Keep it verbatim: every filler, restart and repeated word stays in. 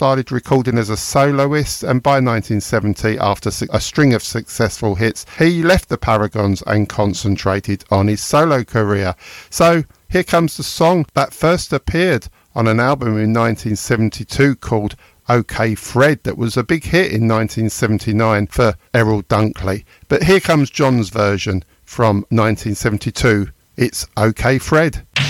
started recording as a soloist, and by nineteen seventy, after a string of successful hits, he left the Paragons and concentrated on his solo career. So here comes the song that first appeared on an album in nineteen seventy-two called OK Fred, that was a big hit in nineteen seventy-nine for Errol Dunkley. But here comes John's version from nineteen seventy-two. It's OK Fred.